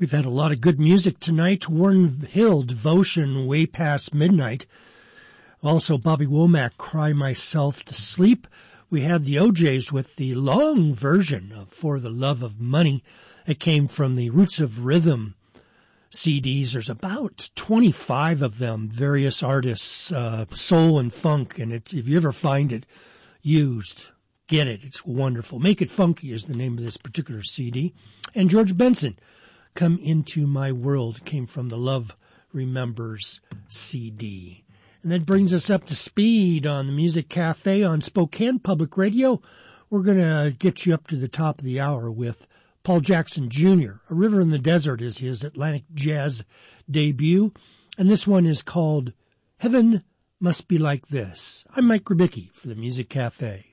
We've had a lot of good music tonight. Warren Hill, Devotion, Way Past Midnight. Also, Bobby Womack, Cry Myself to Sleep. We had the OJs with the long version of For the Love of Money. It came from the Roots of Rhythm CDs. There's about 25 of them, various artists, soul and funk. And if you ever find it used, get it. It's wonderful. Make It Funky is the name of this particular CD. And George Benson, Come Into My World, came from the Love Remembers CD. And that brings us up to speed on the Music Cafe on Spokane Public Radio. We're going to get you up to the top of the hour with Paul Jackson Jr. A River in the Desert is his Atlantic Jazz debut. And this one is called Heaven Must Be Like This. I'm Mike Grabicki for the Music Cafe.